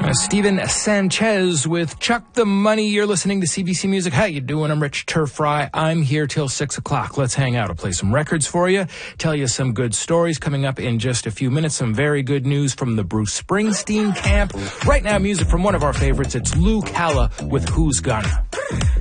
Steven Sanchez with Chuck the Money. You're listening to CBC Music. How you doing? I'm Rich Turfry. I'm here till 6 o'clock. Let's hang out. I'll play some records for you, tell you some good stories. Coming up in just a few minutes, some very good news from the Bruce Springsteen camp. Right now, music from one of our favorites. It's Lou Calla with Who's Gonna.